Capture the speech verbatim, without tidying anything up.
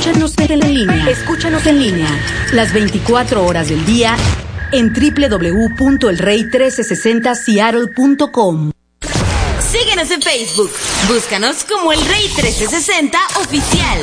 Escúchanos en línea. Escúchanos en línea. Las veinticuatro horas del día en doble u doble u doble u punto el rey trece sesenta seattle punto com. Síguenos en Facebook. Búscanos como El Rey trece sesenta Oficial.